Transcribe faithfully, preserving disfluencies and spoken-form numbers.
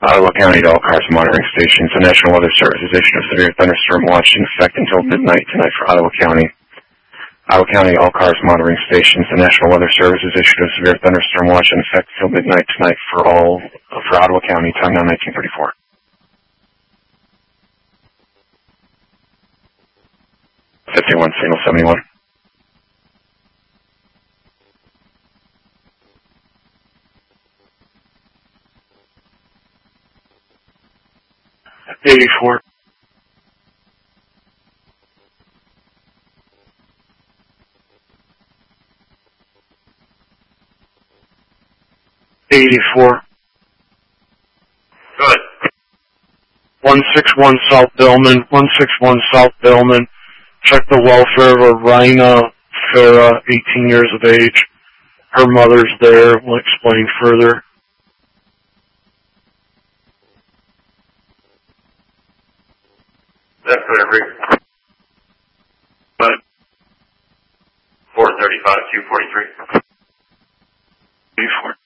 Ottawa County to all cars monitoring stations. The National Weather Service has issued a severe thunderstorm watch in effect until midnight tonight for Ottawa County. Ottawa County, all cars monitoring stations. The National Weather Service has issued a severe thunderstorm watch in effect until midnight tonight for all for Ottawa County. Time now nineteen thirty-four. fifty-one, signal seventy-one. eighty-four. eighty-four. Good. one six one South Billman, one six one South Billman. Check the welfare of Rhina Farah, eighteen years of age. Her mother's there. We'll explain further. That's good, every. But four thirty-five, two forty-three. eighty-four.